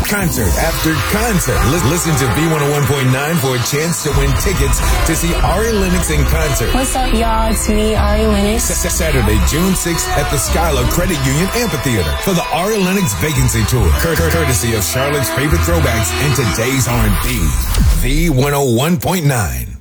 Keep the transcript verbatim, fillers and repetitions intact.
concert after concert. L- listen to B one oh one point nine for a chance to win tickets to see Ari Lennox in concert. What's up, y'all? It's me, Ari Lennox. S- Saturday, June sixth at the Skylar Credit Union Amphitheater for the Ari Lennox Vacancy Tour. Cur- cur- courtesy of Charlotte's favorite throwbacks and today's R and B. V one oh one point nine.